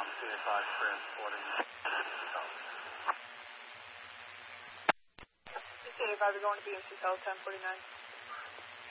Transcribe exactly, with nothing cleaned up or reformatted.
C A five transporting. C A five, we're going to B M C Cell ten forty-nine.